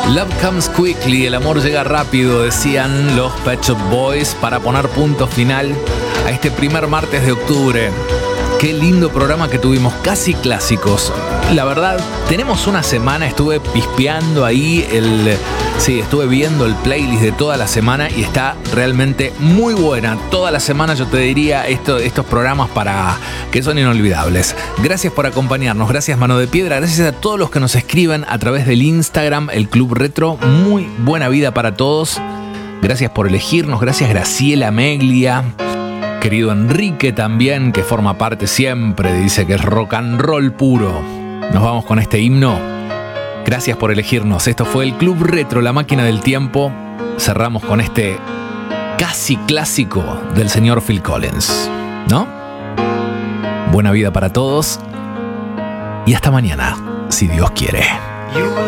Love comes quickly, el amor llega rápido, decían los Pet Shop Boys, para poner punto final a este primer martes de octubre. Qué lindo programa que tuvimos, casi clásicos. La verdad, tenemos una semana, estuve pispeando ahí estuve viendo el playlist de toda la semana y está realmente muy buena. Toda la semana yo te diría estos programas que son inolvidables. Gracias por acompañarnos, gracias Mano de Piedra, gracias a todos los que nos escriben a través del Instagram, el Club Retro. Muy buena vida para todos. Gracias por elegirnos, gracias Graciela Meglia. Querido Enrique también, que forma parte siempre, dice que es rock and roll puro. Nos vamos con este himno. Gracias por elegirnos. Esto fue el Club Retro, la máquina del tiempo. Cerramos con este casi clásico del señor Phil Collins, ¿no? Buena vida para todos y hasta mañana, si Dios quiere.